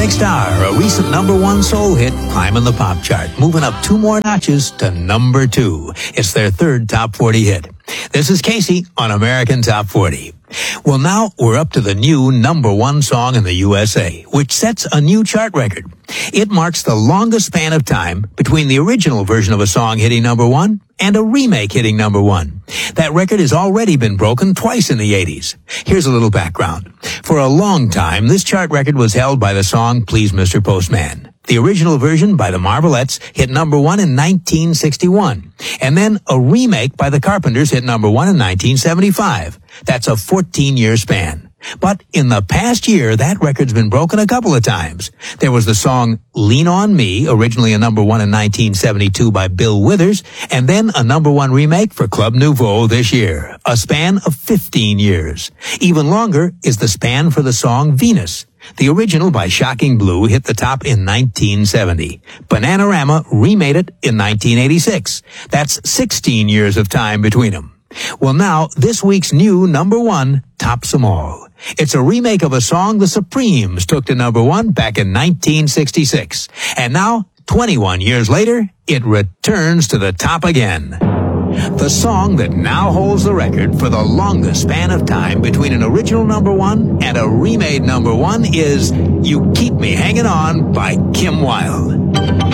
next hour, a recent number one soul hit climbing the pop chart, moving up 2 more notches to number 2. It's their third top 40 hit. This is Casey on American Top 40. Well, now we're up to the new number 1 song in the USA, which sets a new chart record. It marks the longest span of time between the original version of a song hitting number 1 and a remake hitting number 1. That record has already been broken twice in the 80s. Here's a little background. For a long time, this chart record was held by the song Please Mr. Postman. The original version by the Marvelettes hit number 1 in 1961. And then a remake by the Carpenters hit number 1 in 1975. That's a 14-year span. But in the past year, that record's been broken a couple of times. There was the song Lean on Me, originally a number 1 in 1972 by Bill Withers, and then a number 1 remake for Club Nouveau this year, a span of 15 years. Even longer is the span for the song Venus. The original by Shocking Blue hit the top in 1970. Bananarama remade it in 1986. That's 16 years of time between them. Well, now, this week's new number 1 tops them all. It's a remake of a song the Supremes took to number 1 back in 1966. And now, 21 years later, it returns to the top again. The song that now holds the record for the longest span of time between an original number 1 and a remade number 1 is You Keep Me Hanging On by Kim Wilde.